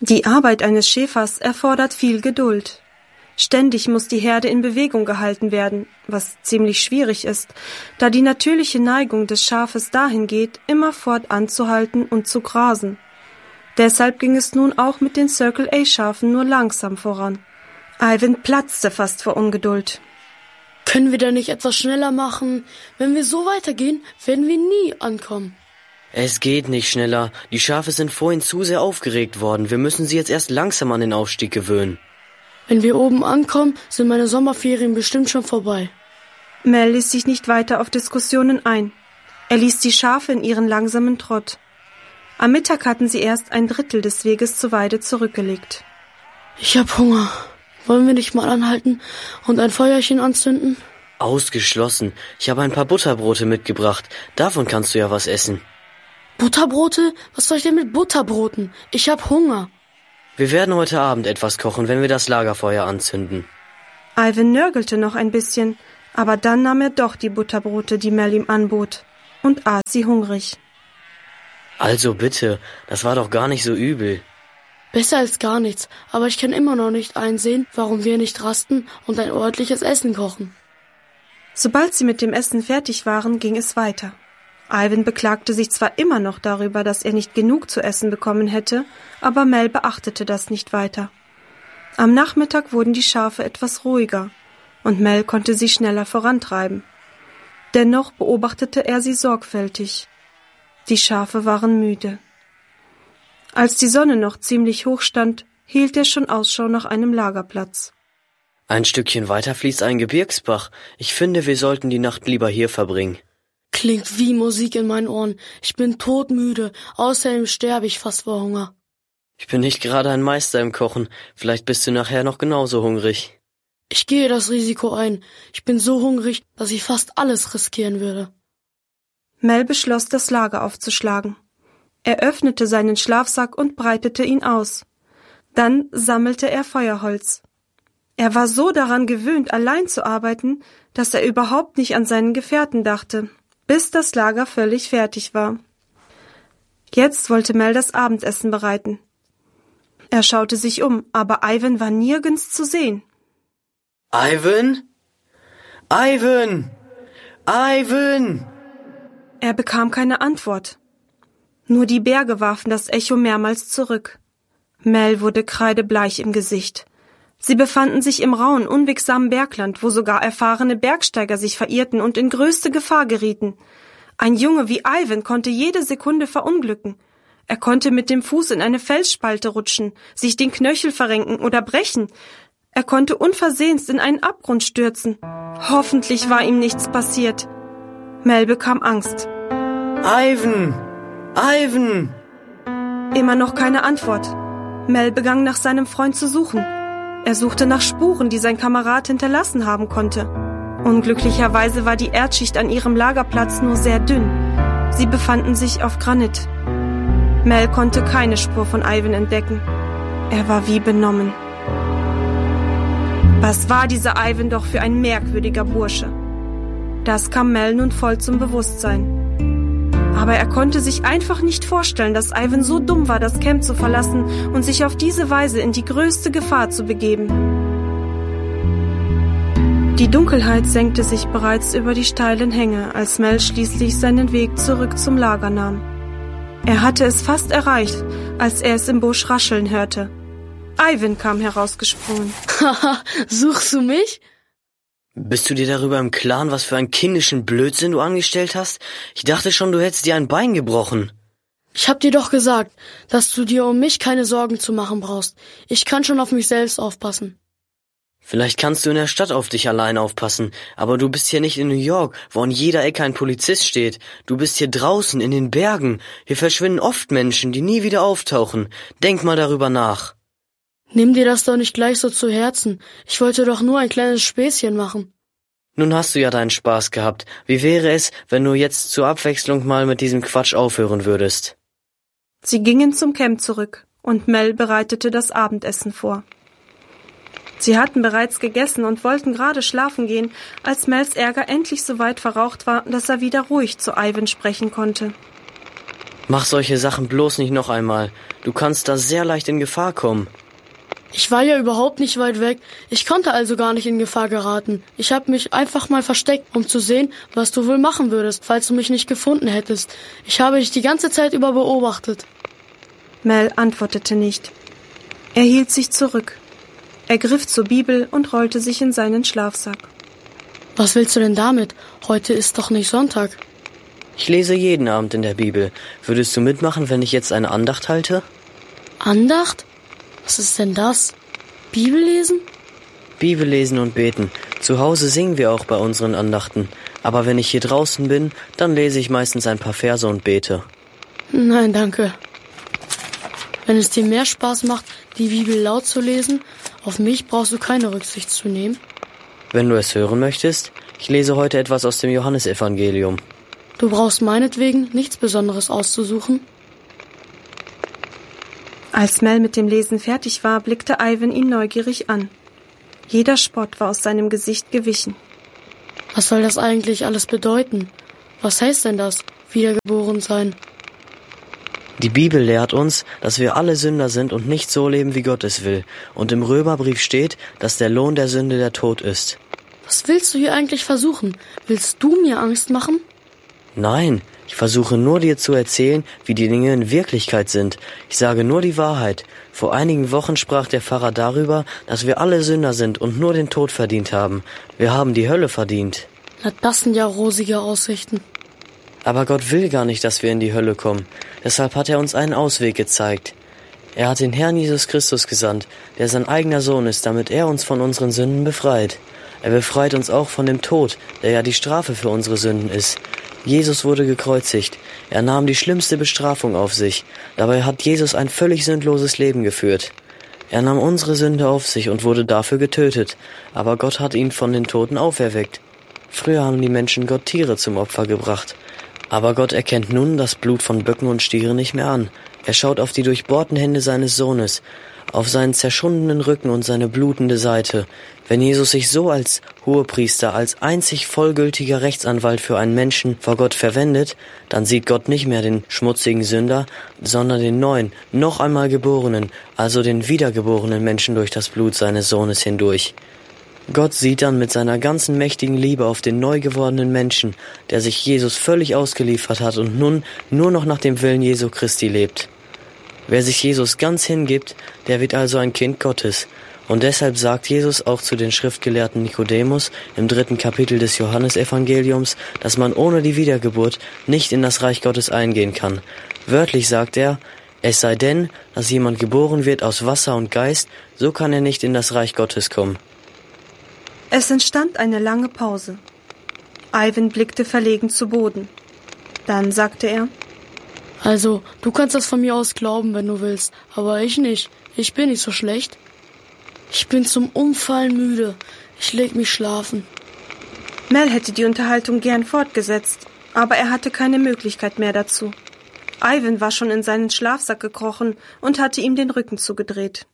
Die Arbeit eines Schäfers erfordert viel Geduld. Ständig muss die Herde in Bewegung gehalten werden, was ziemlich schwierig ist, da die natürliche Neigung des Schafes dahin geht, immerfort anzuhalten und zu grasen. Deshalb ging es nun auch mit den Circle-A-Schafen nur langsam voran. Ivan platzte fast vor Ungeduld. Können wir denn nicht etwas schneller machen? Wenn wir so weitergehen, werden wir nie ankommen. Es geht nicht schneller. Die Schafe sind vorhin zu sehr aufgeregt worden. Wir müssen sie jetzt erst langsam an den Aufstieg gewöhnen. Wenn wir oben ankommen, sind meine Sommerferien bestimmt schon vorbei. Mel ließ sich nicht weiter auf Diskussionen ein. Er ließ die Schafe in ihren langsamen Trott. Am Mittag hatten sie erst 1/3 des Weges zur Weide zurückgelegt. Ich hab Hunger. Wollen wir nicht mal anhalten und ein Feuerchen anzünden? Ausgeschlossen. Ich habe ein paar Butterbrote mitgebracht. Davon kannst du ja was essen. Butterbrote? Was soll ich denn mit Butterbroten? Ich hab Hunger. Wir werden heute Abend etwas kochen, wenn wir das Lagerfeuer anzünden. Ivan nörgelte noch ein bisschen, aber dann nahm er doch die Butterbrote, die Mel ihm anbot, und aß sie hungrig. Also bitte, das war doch gar nicht so übel. Besser als gar nichts, aber ich kann immer noch nicht einsehen, warum wir nicht rasten und ein ordentliches Essen kochen. Sobald sie mit dem Essen fertig waren, ging es weiter. Ivan beklagte sich zwar immer noch darüber, dass er nicht genug zu essen bekommen hätte, aber Mel beachtete das nicht weiter. Am Nachmittag wurden die Schafe etwas ruhiger, und Mel konnte sie schneller vorantreiben. Dennoch beobachtete er sie sorgfältig. Die Schafe waren müde. Als die Sonne noch ziemlich hoch stand, hielt er schon Ausschau nach einem Lagerplatz. Ein Stückchen weiter fließt ein Gebirgsbach. Ich finde, wir sollten die Nacht lieber hier verbringen. Klingt wie Musik in meinen Ohren. Ich bin todmüde. Außerdem sterbe ich fast vor Hunger. Ich bin nicht gerade ein Meister im Kochen. Vielleicht bist du nachher noch genauso hungrig. Ich gehe das Risiko ein. Ich bin so hungrig, dass ich fast alles riskieren würde. Mel beschloss, das Lager aufzuschlagen. Er öffnete seinen Schlafsack und breitete ihn aus. Dann sammelte er Feuerholz. Er war so daran gewöhnt, allein zu arbeiten, dass er überhaupt nicht an seinen Gefährten dachte, bis das Lager völlig fertig war. Jetzt wollte Mel das Abendessen bereiten. Er schaute sich um, aber Ivan war nirgends zu sehen. Ivan? Ivan! Ivan! Er bekam keine Antwort. Nur die Berge warfen das Echo mehrmals zurück. Mel wurde kreidebleich im Gesicht. Sie befanden sich im rauen, unwegsamen Bergland, wo sogar erfahrene Bergsteiger sich verirrten und in größte Gefahr gerieten. Ein Junge wie Ivan konnte jede Sekunde verunglücken. Er konnte mit dem Fuß in eine Felsspalte rutschen, sich den Knöchel verrenken oder brechen. Er konnte unversehens in einen Abgrund stürzen. Hoffentlich war ihm nichts passiert. Mel bekam Angst. Ivan! Ivan! Immer noch keine Antwort. Mel begann nach seinem Freund zu suchen. Er suchte nach Spuren, die sein Kamerad hinterlassen haben konnte. Unglücklicherweise war die Erdschicht an ihrem Lagerplatz nur sehr dünn. Sie befanden sich auf Granit. Mel konnte keine Spur von Ivan entdecken. Er war wie benommen. Was war dieser Ivan doch für ein merkwürdiger Bursche? Das kam Mel nun voll zum Bewusstsein. Aber er konnte sich einfach nicht vorstellen, dass Ivan so dumm war, das Camp zu verlassen und sich auf diese Weise in die größte Gefahr zu begeben. Die Dunkelheit senkte sich bereits über die steilen Hänge, als Mel schließlich seinen Weg zurück zum Lager nahm. Er hatte es fast erreicht, als er es im Busch rascheln hörte. Ivan kam herausgesprungen. Haha, suchst du mich? Bist du dir darüber im Klaren, was für einen kindischen Blödsinn du angestellt hast? Ich dachte schon, du hättest dir ein Bein gebrochen. Ich hab dir doch gesagt, dass du dir um mich keine Sorgen zu machen brauchst. Ich kann schon auf mich selbst aufpassen. Vielleicht kannst du in der Stadt auf dich allein aufpassen, aber du bist hier nicht in New York, wo an jeder Ecke ein Polizist steht. Du bist hier draußen, in den Bergen. Hier verschwinden oft Menschen, die nie wieder auftauchen. Denk mal darüber nach. Nimm dir das doch nicht gleich so zu Herzen. Ich wollte doch nur ein kleines Späßchen machen. Nun hast du ja deinen Spaß gehabt. Wie wäre es, wenn du jetzt zur Abwechslung mal mit diesem Quatsch aufhören würdest? Sie gingen zum Camp zurück und Mel bereitete das Abendessen vor. Sie hatten bereits gegessen und wollten gerade schlafen gehen, als Mels Ärger endlich so weit verraucht war, dass er wieder ruhig zu Ivan sprechen konnte. Mach solche Sachen bloß nicht noch einmal. Du kannst da sehr leicht in Gefahr kommen. Ich war ja überhaupt nicht weit weg. Ich konnte also gar nicht in Gefahr geraten. Ich habe mich einfach mal versteckt, um zu sehen, was du wohl machen würdest, falls du mich nicht gefunden hättest. Ich habe dich die ganze Zeit über beobachtet. Mel antwortete nicht. Er hielt sich zurück. Er griff zur Bibel und rollte sich in seinen Schlafsack. Was willst du denn damit? Heute ist doch nicht Sonntag. Ich lese jeden Abend in der Bibel. Würdest du mitmachen, wenn ich jetzt eine Andacht halte? Andacht? Was ist denn das? Bibel lesen? Bibel lesen und beten. Zu Hause singen wir auch bei unseren Andachten. Aber wenn ich hier draußen bin, dann lese ich meistens ein paar Verse und bete. Nein, danke. Wenn es dir mehr Spaß macht, die Bibel laut zu lesen, auf mich brauchst du keine Rücksicht zu nehmen. Wenn du es hören möchtest, ich lese heute etwas aus dem Johannesevangelium. Du brauchst meinetwegen nichts Besonderes auszusuchen. Als Mel mit dem Lesen fertig war, blickte Ivan ihn neugierig an. Jeder Spott war aus seinem Gesicht gewichen. Was soll das eigentlich alles bedeuten? Was heißt denn das, wiedergeboren sein? Die Bibel lehrt uns, dass wir alle Sünder sind und nicht so leben, wie Gott es will. Und im Römerbrief steht, dass der Lohn der Sünde der Tod ist. Was willst du hier eigentlich versuchen? Willst du mir Angst machen? Nein, ich versuche nur dir zu erzählen, wie die Dinge in Wirklichkeit sind. Ich sage nur die Wahrheit. Vor einigen Wochen sprach der Pfarrer darüber, dass wir alle Sünder sind und nur den Tod verdient haben. Wir haben die Hölle verdient. Na, das sind ja rosige Aussichten. Aber Gott will gar nicht, dass wir in die Hölle kommen. Deshalb hat er uns einen Ausweg gezeigt. Er hat den Herrn Jesus Christus gesandt, der sein eigener Sohn ist, damit er uns von unseren Sünden befreit. Er befreit uns auch von dem Tod, der ja die Strafe für unsere Sünden ist. Jesus wurde gekreuzigt. Er nahm die schlimmste Bestrafung auf sich. Dabei hat Jesus ein völlig sündloses Leben geführt. Er nahm unsere Sünde auf sich und wurde dafür getötet. Aber Gott hat ihn von den Toten auferweckt. Früher haben die Menschen Gott Tiere zum Opfer gebracht. Aber Gott erkennt nun das Blut von Böcken und Stieren nicht mehr an. Er schaut auf die durchbohrten Hände seines Sohnes, auf seinen zerschundenen Rücken und seine blutende Seite. Wenn Jesus sich so als Hohepriester, als einzig vollgültiger Rechtsanwalt für einen Menschen vor Gott verwendet, dann sieht Gott nicht mehr den schmutzigen Sünder, sondern den neuen, noch einmal geborenen, also den wiedergeborenen Menschen durch das Blut seines Sohnes hindurch. Gott sieht dann mit seiner ganzen mächtigen Liebe auf den neu gewordenen Menschen, der sich Jesus völlig ausgeliefert hat und nun nur noch nach dem Willen Jesu Christi lebt. Wer sich Jesus ganz hingibt, der wird also ein Kind Gottes. Und deshalb sagt Jesus auch zu den Schriftgelehrten Nikodemus im 3. Kapitel des Johannesevangeliums, dass man ohne die Wiedergeburt nicht in das Reich Gottes eingehen kann. Wörtlich sagt er, es sei denn, dass jemand geboren wird aus Wasser und Geist, so kann er nicht in das Reich Gottes kommen. Es entstand eine lange Pause. Ivan blickte verlegen zu Boden. Dann sagte er: Also, du kannst das von mir aus glauben, wenn du willst, aber ich nicht. Ich bin nicht so schlecht. Ich bin zum Umfallen müde. Ich leg mich schlafen. Mel hätte die Unterhaltung gern fortgesetzt, aber er hatte keine Möglichkeit mehr dazu. Ivan war schon in seinen Schlafsack gekrochen und hatte ihm den Rücken zugedreht.